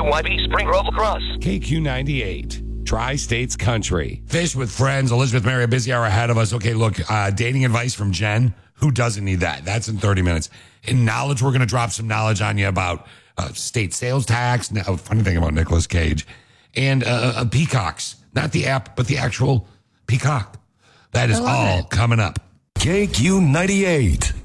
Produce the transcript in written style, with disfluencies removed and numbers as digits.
KYB Spring Grove Lacrosse. KQ98, Tri-States Country. Fish with friends. Elizabeth Mary, a busy hour ahead of us. Okay, look, dating advice from Jen. Who doesn't need that? That's in 30 minutes. In knowledge, we're going to drop some knowledge on you about state sales tax. Now, funny thing about Nicolas Cage. And peacocks. Not the app, but the actual peacock. That is all coming up. KQ98.